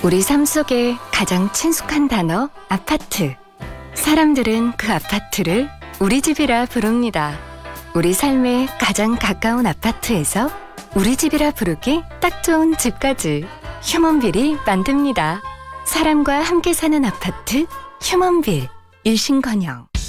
우리 삶 속에 가장 친숙한 단어 아파트. 사람들은 그 아파트를 우리 집이라 부릅니다. 우리 삶에 가장 가까운 아파트에서 우리 집이라 부르기 딱 좋은 집까지 휴먼빌이 만듭니다. 사람과 함께 사는 아파트 휴먼빌. 일신건영.